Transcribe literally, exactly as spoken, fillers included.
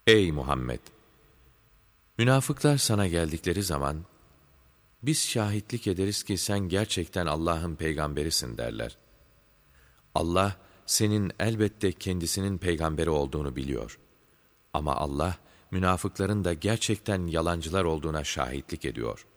Ey Muhammed! Münafıklar sana geldikleri zaman, biz şahitlik ederiz ki sen gerçekten Allah'ın peygamberisin derler. Allah, senin elbette kendisinin peygamberi olduğunu biliyor. Ama Allah, münafıkların da gerçekten yalancılar olduğuna şahitlik ediyor.